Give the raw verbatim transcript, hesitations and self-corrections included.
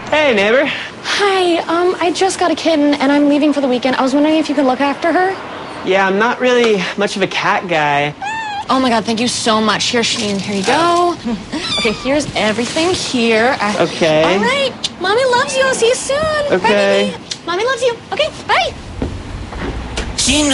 Hey, neighbor. Hi, um, I just got a kitten and I'm leaving for the weekend. I was wondering if you could look after her. Yeah, I'm not really much of a cat guy. Oh my God, thank you so much. Here, Sheen, here you go. Okay, here's everything here. Uh, Okay. All right, Mommy loves you. I'll see you soon. Okay. Bye, baby. Mommy loves you. Okay, bye. She